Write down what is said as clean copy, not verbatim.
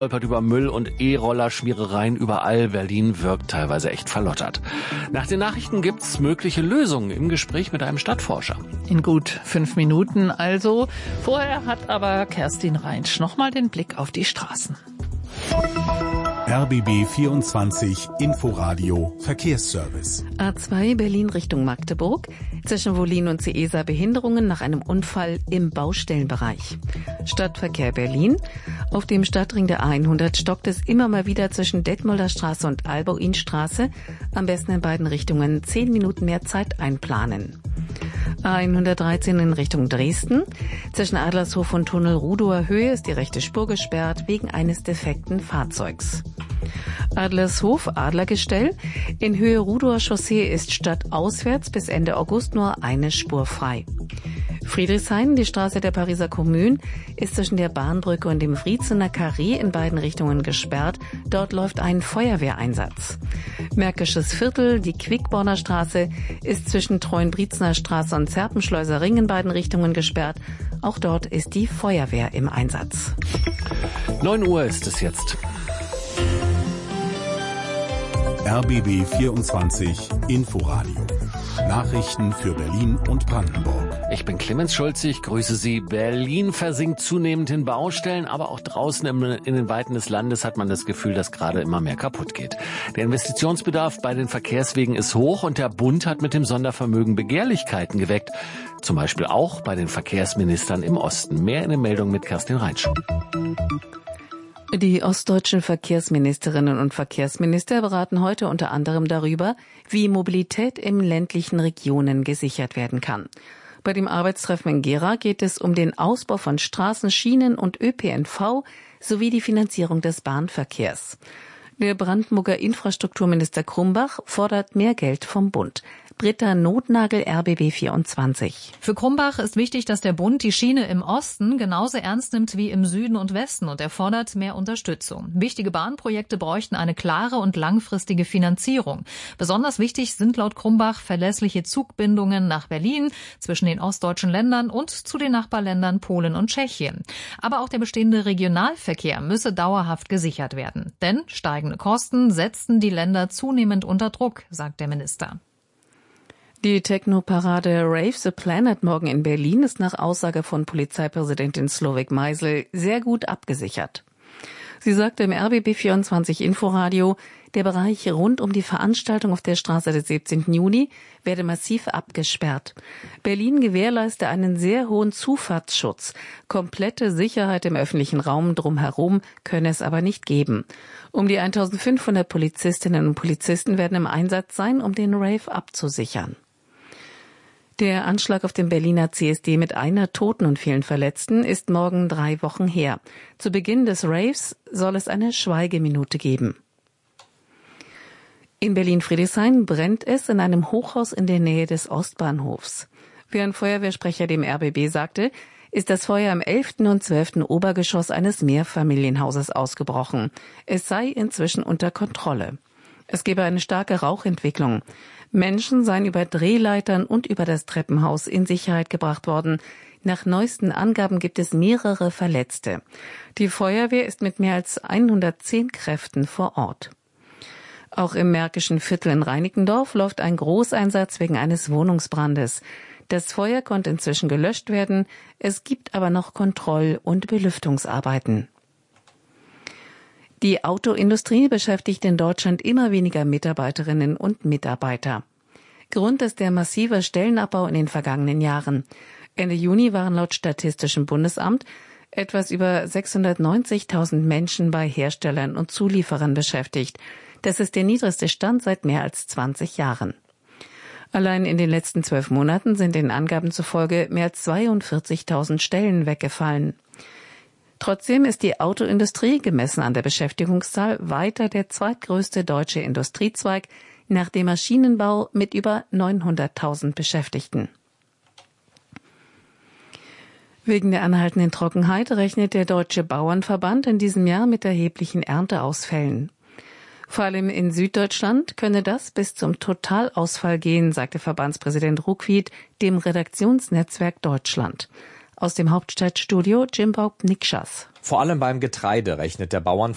Stolpert über Müll und E-Roller-Schmierereien überall. Berlin wirkt teilweise echt verlottert. Nach den Nachrichten gibt's mögliche Lösungen im Gespräch mit einem Stadtforscher. In gut 5 Minuten also. Vorher hat aber Kerstin Reinsch nochmal den Blick auf die Straßen. RBB 24 Inforadio Verkehrsservice. A2 Berlin Richtung Magdeburg. Zwischen Wollin und Seesa Behinderungen nach einem Unfall im Baustellenbereich. Stadtverkehr Berlin. Auf dem Stadtring der A100 stockt es immer mal wieder zwischen Detmolder Straße und Albauinstraße. Am besten in beiden Richtungen 10 Minuten mehr Zeit einplanen. A113 in Richtung Dresden. Zwischen Adlershof und Tunnel Rudower Höhe ist die rechte Spur gesperrt wegen eines defekten Fahrzeugs. Adlershof Adlergestell. In Höhe Rudower Chaussee ist stadtauswärts bis Ende August nur eine Spur frei. Friedrichshain, die Straße der Pariser Kommune, ist zwischen der Bahnbrücke und dem Wriezener Carré in beiden Richtungen gesperrt. Dort läuft ein Feuerwehreinsatz. Märkisches Viertel, die Quickborner Straße, ist zwischen Treuenbriezner Straße und Zerpenschleuser Ring in beiden Richtungen gesperrt. Auch dort ist die Feuerwehr im Einsatz. 9 Uhr ist es jetzt. RBB 24 Inforadio. Nachrichten für Berlin und Brandenburg. Ich bin Clemens Schulze, ich grüße Sie. Berlin versinkt zunehmend in Baustellen, aber auch draußen in den Weiten des Landes hat man das Gefühl, dass gerade immer mehr kaputt geht. Der Investitionsbedarf bei den Verkehrswegen ist hoch und der Bund hat mit dem Sondervermögen Begehrlichkeiten geweckt. Zum Beispiel auch bei den Verkehrsministern im Osten. Mehr in der Meldung mit Kerstin Reinsch. Die ostdeutschen Verkehrsministerinnen und Verkehrsminister beraten heute unter anderem darüber, wie Mobilität in ländlichen Regionen gesichert werden kann. Bei dem Arbeitstreffen in Gera geht es um den Ausbau von Straßen, Schienen und ÖPNV sowie die Finanzierung des Bahnverkehrs. Der Brandenburger Infrastrukturminister Krumbach fordert mehr Geld vom Bund. Britta Notnagel, RBB 24. Für Krumbach ist wichtig, dass der Bund die Schiene im Osten genauso ernst nimmt wie im Süden und Westen und er fordert mehr Unterstützung. Wichtige Bahnprojekte bräuchten eine klare und langfristige Finanzierung. Besonders wichtig sind laut Krumbach verlässliche Zugbindungen nach Berlin, zwischen den ostdeutschen Ländern und zu den Nachbarländern Polen und Tschechien. Aber auch der bestehende Regionalverkehr müsse dauerhaft gesichert werden. Denn steigende Kosten setzten die Länder zunehmend unter Druck, sagt der Minister. Die Techno-Parade Rave the Planet morgen in Berlin ist nach Aussage von Polizeipräsidentin Slowik Meisel sehr gut abgesichert. Sie sagte im RBB 24 Inforadio, der Bereich rund um die Veranstaltung auf der Straße des 17. Juni werde massiv abgesperrt. Berlin gewährleiste einen sehr hohen Zufahrtsschutz. Komplette Sicherheit im öffentlichen Raum drumherum könne es aber nicht geben. Um die 1500 Polizistinnen und Polizisten werden im Einsatz sein, um den Rave abzusichern. Der Anschlag auf dem Berliner CSD mit einer Toten und vielen Verletzten ist morgen 3 Wochen her. Zu Beginn des Raves soll es eine Schweigeminute geben. In Berlin-Friedrichshain brennt es in einem Hochhaus in der Nähe des Ostbahnhofs. Wie ein Feuerwehrsprecher dem RBB sagte, ist das Feuer im 11. und 12. Obergeschoss eines Mehrfamilienhauses ausgebrochen. Es sei inzwischen unter Kontrolle. Es gebe eine starke Rauchentwicklung. Menschen seien über Drehleitern und über das Treppenhaus in Sicherheit gebracht worden. Nach neuesten Angaben gibt es mehrere Verletzte. Die Feuerwehr ist mit mehr als 110 Kräften vor Ort. Auch im Märkischen Viertel in Reinickendorf läuft ein Großeinsatz wegen eines Wohnungsbrandes. Das Feuer konnte inzwischen gelöscht werden. Es gibt aber noch Kontroll- und Belüftungsarbeiten. Die Autoindustrie beschäftigt in Deutschland immer weniger Mitarbeiterinnen und Mitarbeiter. Grund ist der massive Stellenabbau in den vergangenen Jahren. Ende Juni waren laut Statistischem Bundesamt etwas über 690.000 Menschen bei Herstellern und Zulieferern beschäftigt. Das ist der niedrigste Stand seit mehr als 20 Jahren. Allein in den letzten 12 Monaten sind den Angaben zufolge mehr als 42.000 Stellen weggefallen. Trotzdem ist die Autoindustrie, gemessen an der Beschäftigungszahl, weiter der zweitgrößte deutsche Industriezweig nach dem Maschinenbau mit über 900.000 Beschäftigten. Wegen der anhaltenden Trockenheit rechnet der Deutsche Bauernverband in diesem Jahr mit erheblichen Ernteausfällen. Vor allem in Süddeutschland könne das bis zum Totalausfall gehen, sagte Verbandspräsident Ruckwied dem Redaktionsnetzwerk Deutschland. Aus dem Hauptstadtstudio Jim Bob Nikschas. Vor allem beim Getreide rechnet der Bauernverband